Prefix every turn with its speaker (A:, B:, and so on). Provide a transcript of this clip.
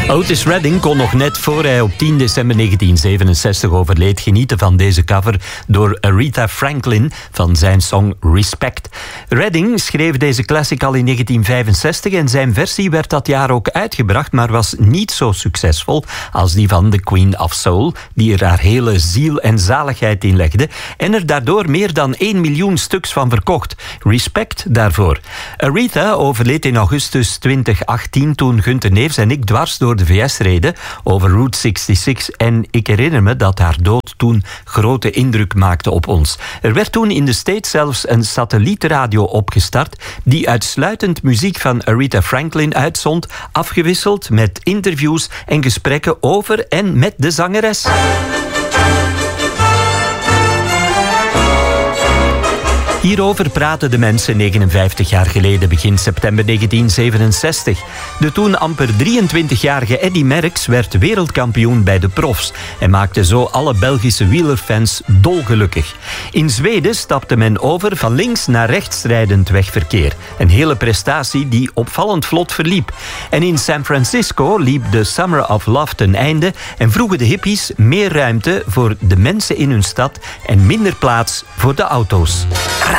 A: Otis Redding kon nog net voor hij op 10 december 1967 overleed genieten van deze cover door Aretha Franklin van zijn song Respect. Redding schreef deze classic al in 1965 en zijn versie werd dat jaar ook uitgebracht, maar was niet zo succesvol als die van The Queen of Soul, die er haar hele ziel en zaligheid in legde en er daardoor meer dan 1 miljoen stuks van verkocht. Respect daarvoor. Aretha overleed in augustus 2018 toen Gunther Neefs en ik dwars door de VS reden over Route 66 en ik herinner me dat haar dood toen grote indruk maakte op ons. Er werd toen in de States zelfs een satellietradio opgestart die uitsluitend muziek van Aretha Franklin uitzond, afgewisseld met interviews en gesprekken over en met de zangeres. Hierover praten de mensen 59 jaar geleden, begin september 1967. De toen amper 23-jarige Eddy Merckx werd wereldkampioen bij de profs en maakte zo alle Belgische wielerfans dolgelukkig. In Zweden stapte men over van links naar rechts rijdend wegverkeer. Een hele prestatie die opvallend vlot verliep. En in San Francisco liep de Summer of Love ten einde en vroegen de hippies meer ruimte voor de mensen in hun stad en minder plaats voor de auto's.